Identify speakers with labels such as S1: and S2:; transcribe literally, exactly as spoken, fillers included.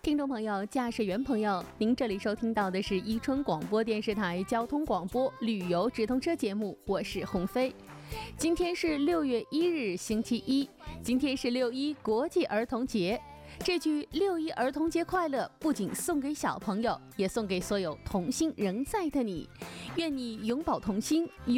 S1: 听众朋友、驾驶员朋友，您这里收听到的是伊春广播电视台交通广播旅游直通车节目，我是鸿飞。今天是六月一日，星期一，今天是六一国际儿童节。这句六一儿童节快乐不仅送给小朋友，也送给所有童心仍在的你。愿你永葆童心，